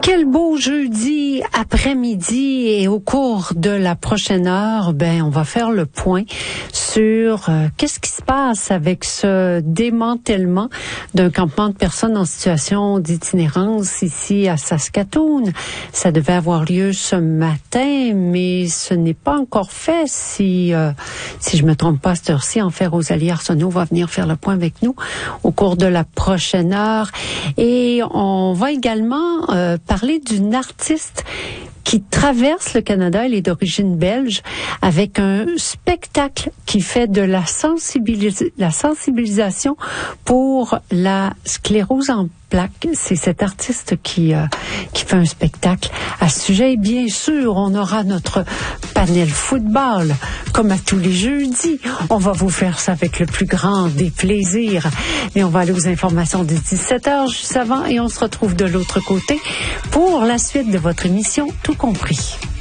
Quel beau jeudi après-midi et au cours de la prochaine heure, on va faire le point sur qu'est-ce qui se passe avec ce démantèlement d'un campement de personnes en situation d'itinérance ici à Saskatoon. Ça devait avoir lieu ce matin, mais ce n'est pas encore fait. Si je me trompe pas, à cette heure-ci, Rosalie Arsenault va venir faire le point avec nous au cours de la prochaine heure. Et on va également parler d'une artiste qui traverse le Canada, elle est d'origine belge, avec un spectacle qui fait de la sensibilisation pour la sclérose en plaques. C'est cet artiste qui fait un spectacle à ce sujet. Et bien sûr, on aura notre panel football, comme à tous les jeudis. On va vous faire ça avec le plus grand des plaisirs. Et on va aller aux informations de 17h juste avant et on se retrouve de l'autre côté pour la suite de votre émission Tout compris.